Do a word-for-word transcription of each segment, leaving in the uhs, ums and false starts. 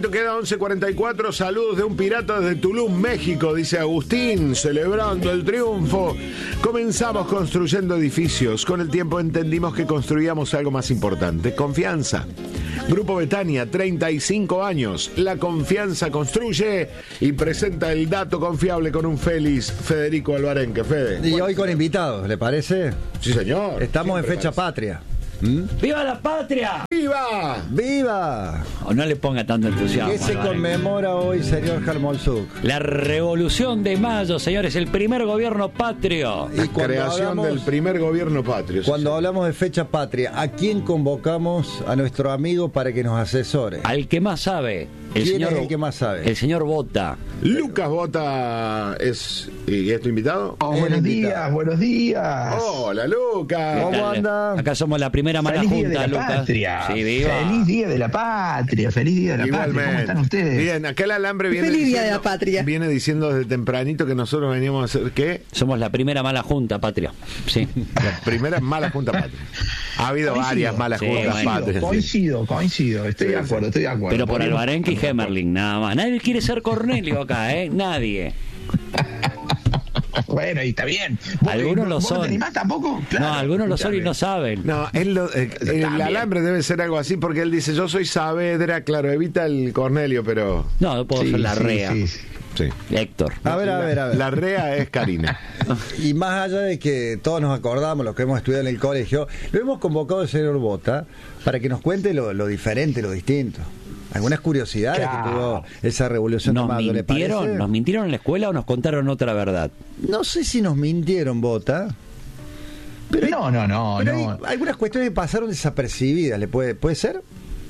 Perfecto, queda once cuarenta y cuatro. Saludos de un pirata desde Tulum, México, dice Agustín, celebrando el triunfo. Comenzamos construyendo edificios. Con el tiempo entendimos que construíamos algo más importante: confianza. Grupo Betania, treinta y cinco años. La confianza construye, y presenta el dato confiable con un feliz Federico Alvarenque. Fede. Y hoy con invitados, ¿le parece? Sí, señor. Estamos en fecha parece. patria. ¿Mm? ¡Viva la patria! ¡Viva! ¡Viva! O no le ponga tanto entusiasmo. ¿Qué se Alvarenque. conmemora hoy, señor Jalmolzuk? La Revolución de Mayo, señores, el primer gobierno patrio. La Y cuando creación hablamos- del primer gobierno patrio. Cuando sí, hablamos de fecha patria, ¿a quién convocamos a nuestro amigo para que nos asesore? Al que más sabe. El ¿Quién señor, es el que más sabe? El señor Bota. Lucas Bota es, ¿y es tu invitado? Oh, El buenos invitado. días, buenos días. Hola, Lucas. ¿Cómo anda? Acá somos la primera mala Feliz día junta, de la Lucas. patria. Sí, viva. Feliz día de la patria. Feliz día de la patria. ¿Cómo están ustedes? Bien, acá el alambre viene Feliz Día diciendo, de la Patria. viene diciendo desde tempranito que nosotros veníamos a hacer ¿qué? Somos la primera mala junta, patria. Sí. La primera mala junta patria. Ha habido Coincido, varias malas sí, juntas bueno. patrias. Coincido, coincido. Estoy Sí, de acuerdo, sí. estoy de acuerdo. Pero por Podríamos- Alvarenque y Hemerling, nada más. Nadie quiere ser Cornelio acá, ¿eh? Nadie. Bueno, y está bien. ¿Vos- Algunos lo vos son. ¿No te animás tampoco? Claro, No, algunos lo son y escuchame. no saben. No, él lo- eh, el También. alambre debe ser algo así porque él dice, yo soy Saavedra, claro, evita el Cornelio, pero... No, no puedo Sí, ser la sí, rea. sí, sí. Sí. Héctor. A ver, a ver, a ver. La rea es Karina. Y más allá de que todos nos acordamos, los que hemos estudiado en el colegio, lo hemos convocado al señor Bota para que nos cuente lo, lo diferente, lo distinto. Algunas curiosidades Claro. que tuvo esa revolución de ¿Nos Mayo, ¿le mintieron? parece? ¿Nos mintieron en la escuela o nos contaron otra verdad? No sé si nos mintieron, Bota. Pero hay- No, no, no, pero no. hay algunas cuestiones que pasaron desapercibidas, ¿le puede, puede ser?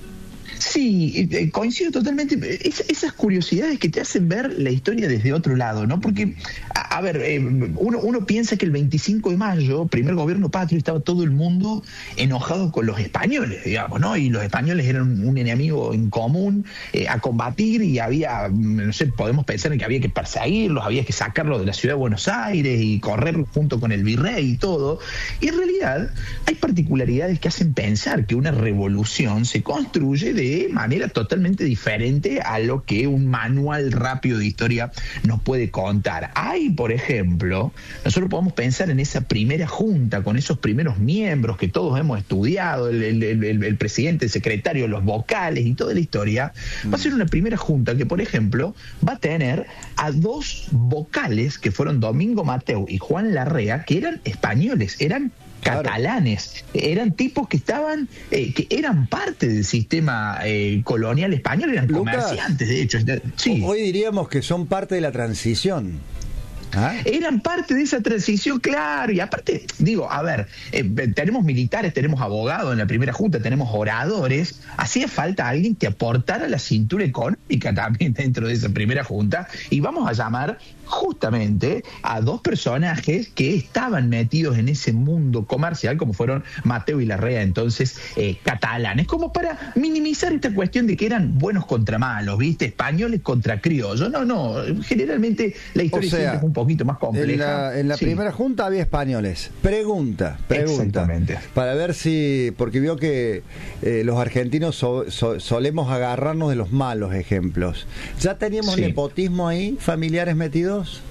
Sí, eh, coincido totalmente. Es- esas curiosidades que te hacen ver la historia desde otro lado, ¿no? Porque, a, a ver, eh, uno, uno piensa que el veinticinco de mayo, primer gobierno patrio, estaba todo el mundo enojado con los españoles, digamos, ¿no? Y los españoles eran un, un enemigo en común eh, a combatir, y había, mm, no sé, podemos pensar en que había que perseguirlos, había que sacarlos de la ciudad de Buenos Aires y correr junto con el virrey y todo. Y en realidad hay particularidades que hacen pensar que una revolución se construye de manera totalmente diferente a lo que un manual rápido de historia nos puede contar. Hay, por ejemplo, nosotros podemos pensar en esa primera junta con esos primeros miembros que todos hemos estudiado, el, el- el- el presidente, el secretario, los vocales y toda la historia. Va a ser una primera junta que, por ejemplo, va a tener a dos vocales que fueron Domingo Mateu y Juan Larrea, que eran españoles, eran Claro. catalanes, eran tipos que estaban, eh, que eran parte del sistema eh, colonial español, eran Lucas, comerciantes, de hecho. Sí. Hoy diríamos que son parte de la transición. ¿Ah? Eran parte de esa transición, claro, y aparte, digo, a ver, eh, tenemos militares, tenemos abogados en la primera junta, tenemos oradores, hacía falta alguien que aportara la cintura económica también dentro de esa primera junta, y vamos a llamar justamente a dos personajes que estaban metidos en ese mundo comercial, como fueron Mateu y Larrea, entonces eh, catalanes, como para minimizar esta cuestión de que eran buenos contra malos, ¿viste? Españoles contra criollos. No, no, generalmente la historia O sea, siempre es un poquito más compleja. En la, en la Sí. primera junta había españoles. Pregunta, pregunta. Exactamente. Para ver si, porque vio que eh, los argentinos so- so- solemos agarrarnos de los malos ejemplos. ¿Ya teníamos Sí. nepotismo ahí, familiares metidos?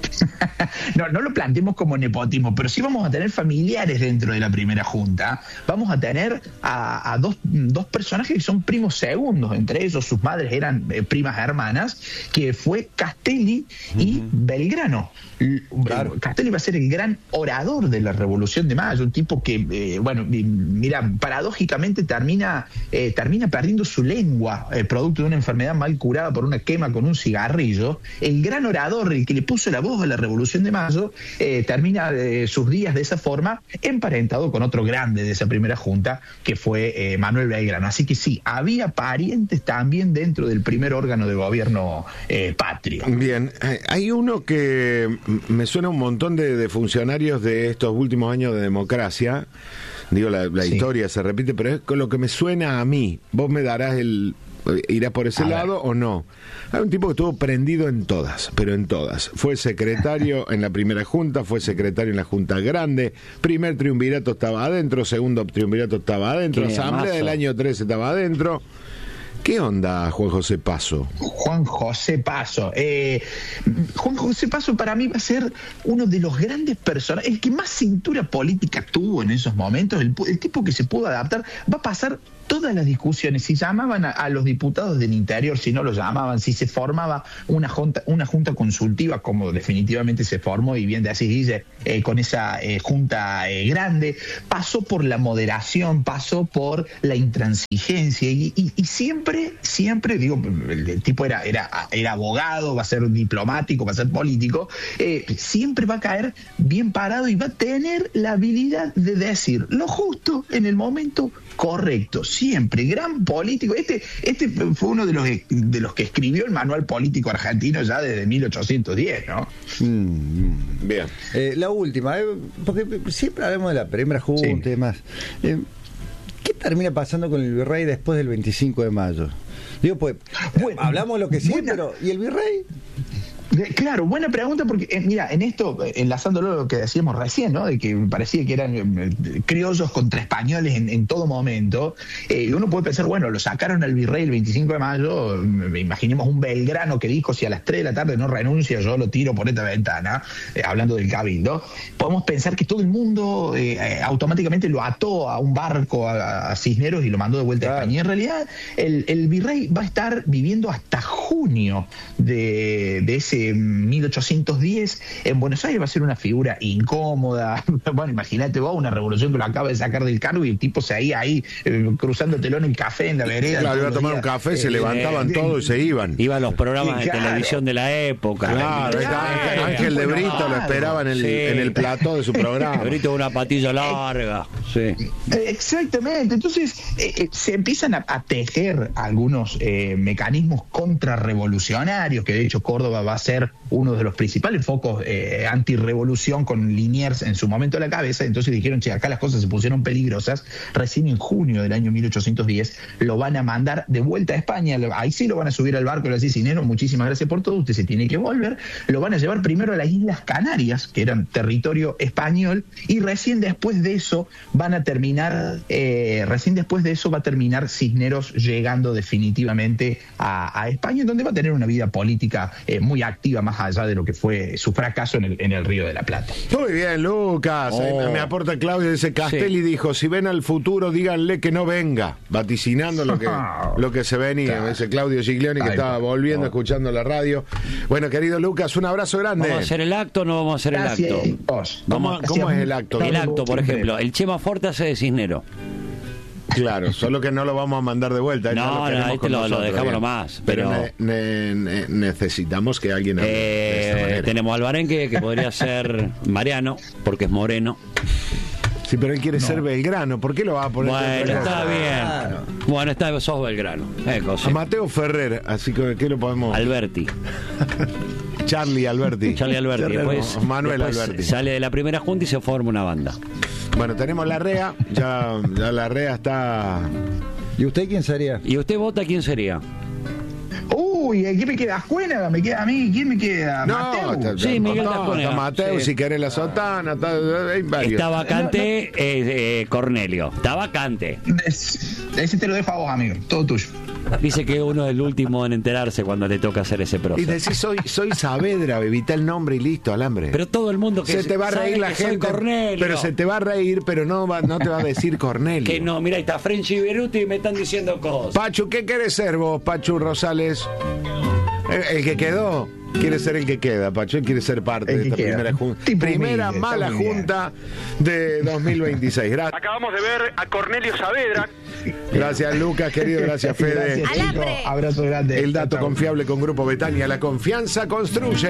No, no lo planteemos como nepotismo, pero sí vamos a tener familiares dentro de la primera junta. Vamos a tener a, a dos, dos personajes que son primos segundos, entre ellos sus madres eran eh, primas hermanas, que fue Castelli y uh-huh. Belgrano. L- Claro. Castelli va a ser el gran orador de la Revolución de Mayo, un tipo que, eh, bueno, mira, paradójicamente termina, eh, termina perdiendo su lengua, eh, producto de una enfermedad mal curada por una quema con un cigarrillo. El gran orador, el que le puso la voz a la Revolución de Mayo, eh, termina eh, sus días de esa forma, emparentado con otro grande de esa primera junta, que fue eh, Manuel Belgrano. Así que sí, había parientes también dentro del primer órgano de gobierno eh, patrio. Bien, hay uno que me suena un montón de, de funcionarios de estos últimos años de democracia. Digo, la, la sí. historia se repite, pero es con lo que me suena a mí. Vos me darás el... ¿Irás por ese a lado ver. o no? Hay un tipo que estuvo prendido en todas, pero en todas. Fue secretario en la primera junta, fue secretario en la junta grande, primer triunvirato estaba adentro, segundo triunvirato estaba adentro, asamblea del año trece estaba adentro. ¿Qué onda Juan José Paso? Juan José Paso. Eh, Juan José Paso para mí va a ser uno de los grandes personajes, el que más cintura política tuvo en esos momentos, el, el tipo que se pudo adaptar, va a pasar todas las discusiones, si llamaban a, a los diputados del interior, si no los llamaban, si se formaba una junta, una junta consultiva, como definitivamente se formó, y bien de así dice, eh, con esa eh, junta eh, grande, pasó por la moderación, pasó por la intransigencia, y, y, y siempre, siempre, digo, el, el tipo era, era, era abogado, va a ser diplomático, va a ser político, eh, siempre va a caer bien parado y va a tener la habilidad de decir lo justo en el momento correcto, siempre, gran político. Este, este fue uno de los, de los que escribió el manual político argentino ya desde mil ochocientos diez, ¿no? Mm, bien. Eh, la última, eh, porque siempre hablamos de la primera junta sí. y demás. Eh, ¿Qué termina pasando con el virrey después del veinticinco de mayo? Digo, pues, bueno, hablamos lo que sí, buena. pero ¿y el virrey? Claro, buena pregunta, porque eh, mira, en esto, enlazándolo a lo que decíamos recién, ¿no? De que parecía que eran eh, criollos contra españoles en, en todo momento, eh, uno puede pensar, bueno, lo sacaron al virrey el veinticinco de mayo, eh, imaginemos un Belgrano que dijo, si a las tres de la tarde no renuncia, yo lo tiro por esta ventana, eh, hablando del cabildo, podemos pensar que todo el mundo eh, eh, automáticamente lo ató a un barco a, a Cisneros y lo mandó de vuelta claro. a España. Y en realidad, el, el virrey va a estar viviendo hasta junio de, de ese mil ochocientos diez en Buenos Aires. Va a ser una figura incómoda. Bueno, imagínate vos, una revolución que lo acaba de sacar del cargo y el tipo se ahí, ahí eh, cruzando telón el café en la vereda. Claro, iba a tomar un café, eh, se levantaban eh, todos y se iban. Iban los programas sí, claro. de televisión de la época. Claro, claro. Ángel de Brito claro. lo esperaba en el, sí. en el plató de su programa. De Brito una patilla larga. Sí. Exactamente. Entonces, eh, eh, se empiezan a, a tejer algunos eh, mecanismos contrarrevolucionarios, que de hecho Córdoba va a ser uno de los principales focos eh, antirrevolución, con Liniers en su momento a la cabeza. Entonces dijeron, che, acá las cosas se pusieron peligrosas. Recién en junio del año mil ochocientos diez lo van a mandar de vuelta a España. Ahí sí lo van a subir al barco y le decís, Cisneros, muchísimas gracias por todo, usted se tiene que volver. Lo van a llevar primero a las Islas Canarias, que eran territorio español, y recién después de eso van a terminar, eh, recién después de eso va a terminar Cisneros llegando definitivamente a, a España, donde va a tener una vida política eh, muy activa, más allá de lo que fue su fracaso en el, en el Río de la Plata. Muy bien, Lucas. Oh. Me aporta Claudio, dice, Castelli sí. dijo, si ven al futuro, díganle que no venga, vaticinando lo que, lo que se venía. Claro. Ese Claudio Giglioni que Ay, estaba volviendo, no. escuchando la radio. Bueno, querido Lucas, un abrazo grande. ¿Vamos a hacer el acto o no vamos a hacer Gracias. el acto? Vamos, ¿Cómo, ¿Cómo es el acto? El acto, por ejemplo, el Chema Forte hace de Cisnero. Claro, solo que no lo vamos a mandar de vuelta. No, no, ahí te lo, lo dejamos nomás. Pero, pero ne, ne, necesitamos que alguien hable eh, de esta manera. Tenemos al Barenque, que podría ser Mariano, porque es moreno. Sí, pero él quiere no. ser Belgrano. ¿Por qué lo va a poner? Bueno, está bien. Claro. Bueno, está, sos Belgrano. Eh, a Mateo Ferrer, así que ¿qué lo podemos? Alberti. Charlie Alberti. Charlie Alberti. Charlie, después, no, Manuel después Alberti. Sale de la primera junta y se forma una banda. Bueno, tenemos la REA. Ya, ya la REA está. ¿Y usted quién sería? ¿Y usted vota quién sería? Uy, ¿quién me queda? ¿Ascuénaga? ¿Me queda a mí? ¿Quién me queda? No, ¿Mateo? Está, sí, Miguel Ascuénaga. Mateo, sí. si querés la sotana. Está, hay varios. Está vacante no, no. Eh, eh, Cornelio. Está vacante. Ese te lo dejo a vos, amigo. Todo tuyo. Dice que uno es el último en enterarse cuando le toca hacer ese proceso. Y decís, soy, soy Saavedra, evita el nombre y listo, alambre. Pero todo el mundo que se te va a reír la gente. Pero se te va a reír, pero no, va, no te va a decir Cornelio. Que no, mira, ahí está Frenchy Beruti y me están diciendo cosas. Pachu, ¿qué querés ser vos, Pachu Rosales? El, el que quedó. Quiere ser el que queda, Pacho, él quiere ser parte de esta queda. primera junta. Primera humilde, mala junta de dos mil veintiséis. Gracias. Acabamos de ver a Cornelio Saavedra. Gracias, Lucas, querido. Gracias, Fede. Gracias, abrazo grande. El dato confiable con Grupo Betania. La confianza construye.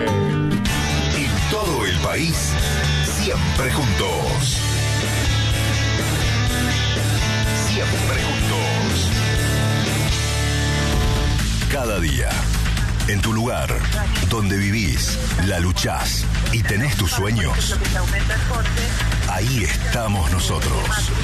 Y todo el país, siempre juntos. Siempre juntos. Cada día. En tu lugar, donde vivís, la luchás y tenés tus sueños, ahí estamos nosotros.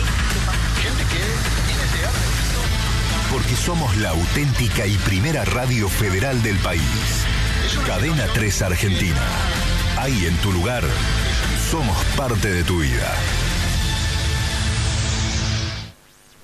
Porque somos la auténtica y primera radio federal del país. Cadena tres Argentina. Ahí en tu lugar, somos parte de tu vida.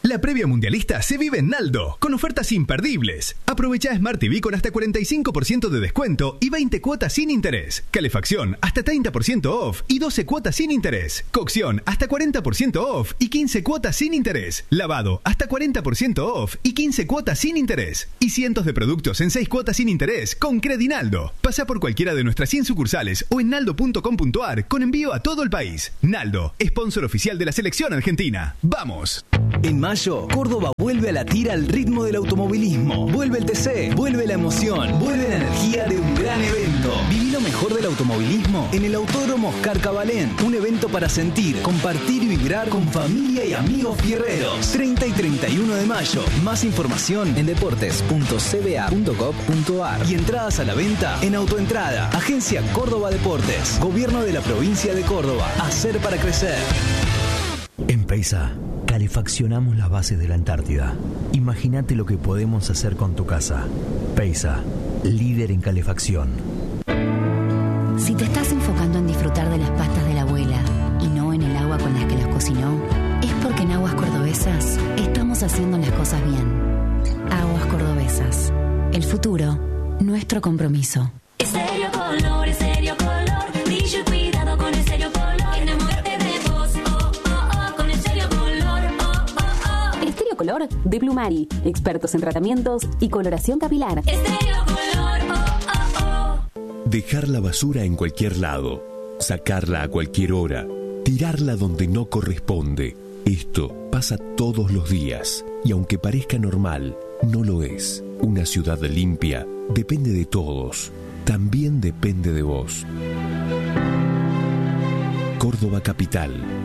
La previa mundialista se vive en Naldo, con ofertas imperdibles. Aprovecha Smart T V con hasta cuarenta y cinco por ciento de descuento y veinte cuotas sin interés. Calefacción hasta treinta por ciento off y doce cuotas sin interés. Cocción hasta cuarenta por ciento off y quince cuotas sin interés. Lavado hasta cuarenta por ciento off y quince cuotas sin interés. Y cientos de productos en seis cuotas sin interés con Credinaldo. Pasa por cualquiera de nuestras cien sucursales o en naldo punto com punto a r con envío a todo el país. Naldo, sponsor oficial de la selección argentina. ¡Vamos! En mayo, Córdoba vuelve a latir al ritmo del automovilismo. Vuelve el T C, vuelve la emoción, vuelve la energía de un gran evento. Viví lo mejor del automovilismo en el Autódromo Oscar Cabalén. Un evento para sentir, compartir y vibrar con familia y amigos fierreros. treinta y treinta y uno de mayo. Más información en deportes punto c b a punto gov punto a r y entradas a la venta en Autoentrada. Agencia Córdoba Deportes. Gobierno de la provincia de Córdoba. Hacer para crecer. En Peisa, calefaccionamos las bases de la Antártida. Imagínate lo que podemos hacer con tu casa. Peisa, líder en calefacción. Si te estás enfocando en disfrutar de las pastas de la abuela y no en el agua con las que las cocinó, es porque en Aguas Cordobesas estamos haciendo las cosas bien. Aguas Cordobesas. El futuro, nuestro compromiso. Estéreo Color, Estéreo Color, brillo y cuidado con Estéreo Color. Enamórate de vos, oh, oh, oh, con Estéreo Color, oh, oh, oh. Estéreo Color de Plumari, expertos en tratamientos y coloración capilar. Estéreo Color, oh, oh, oh. Dejar la basura en cualquier lado, sacarla a cualquier hora, tirarla donde no corresponde. Esto pasa todos los días y aunque parezca normal, no lo es. Una ciudad limpia depende de todos. También depende de vos. Córdoba Capital.